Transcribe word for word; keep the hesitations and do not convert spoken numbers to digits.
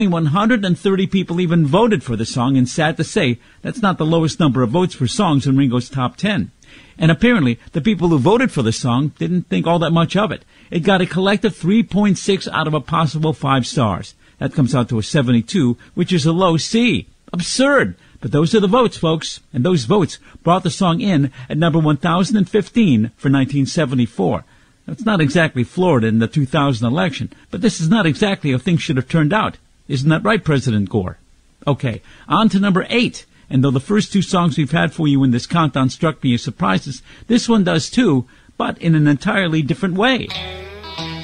one hundred thirty people even voted for the song, and sad to say, that's not the lowest number of votes for songs in Ringo's top ten. And apparently, the people who voted for the song didn't think all that much of it. It got a collective three point six out of a possible five stars. That comes out to a seventy-two, which is a low C. Absurd! But those are the votes, folks. And those votes brought the song in at number one thousand fifteen for nineteen seventy-four. It's not exactly Florida in the two thousand election, but this is not exactly how things should have turned out. Isn't that right, President Gore? Okay, on to number eight. And though the first two songs we've had for you in this countdown struck me as surprises, this one does too, but in an entirely different way.